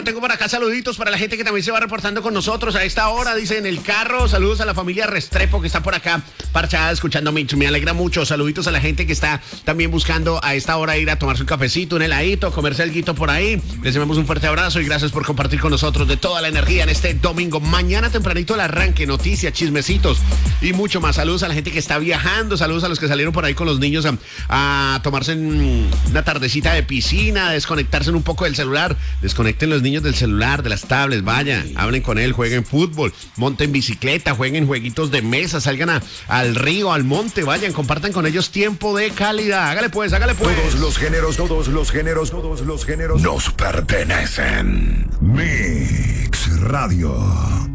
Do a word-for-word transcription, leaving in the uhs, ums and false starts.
tengo por acá saluditos para la gente que también se va reportando con nosotros a esta hora, dice en el carro. Saludos a la familia Restrepo que está por acá parchada escuchando Mix. Me alegra mucho. Saluditos a la gente que está también buscando a esta hora ir a tomarse un cafecito, un heladito, comerse alguito por ahí. Les enviamos un fuerte abrazo y gracias por compartir con nosotros de toda la energía en este domingo. Mañana tempranito el arranque, noticias, chismecitos y mucho más. Saludos a la gente que está viajando, saludos a los que salieron por ahí con los niños a, a tomarse una tardecita de piscina, a desconectarse un poco del celular. Desconecten los niños del celular, de las tablets, vayan, hablen con él, jueguen fútbol, monten bicicleta, jueguen jueguitos de mesa, salgan a, al río, al monte, vayan, compartan con ellos tiempo de calidad. Hágale pues, hágale pues. Todos los géneros, todos los géneros, todos los géneros nos pertenecen. Mix Radio.